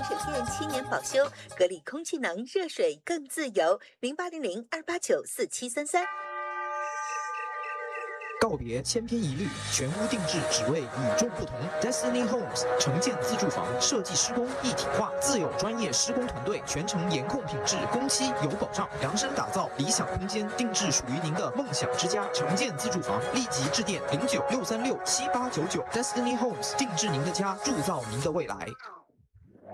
水电7年保修，格力空气能热水更自由。0800-289-4733。 告别千篇一律，全屋定制只为与众不同。Destiny Homes 城建自住房设计施工一体化，自有专业施工团队，全程严控品质，工期有保障，量身打造理想空间，定制属于您的梦想之家。城建自住房，立即致电0963678899。Destiny Homes 定制您的家，铸造您的未来。